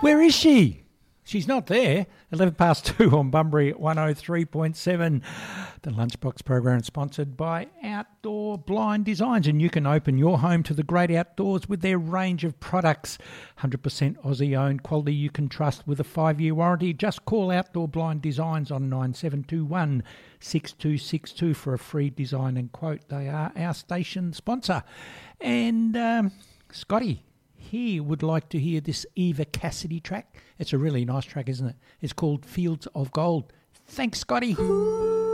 Where is she? She's not there. 11 past 2 on Bunbury at 103.7. The Lunchbox program is sponsored by Outdoor Blind Designs, and you can open your home to the great outdoors with their range of products. 100% Aussie-owned quality you can trust with a 5-year warranty. Just call Outdoor Blind Designs on 9721 6262 for a free design and quote. They are our station sponsor. And Scotty here would like to hear this Eva Cassidy track. It's a really nice track, isn't it? It's called Fields of Gold. Thanks, Scotty.